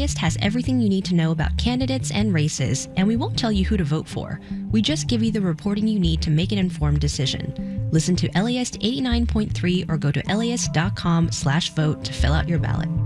LAist has everything you need to know about candidates and races, and we won't tell you who to vote for. We just give you the reporting you need to make an informed decision. Listen to LAist 89.3 or go to laist.com/vote to fill out your ballot.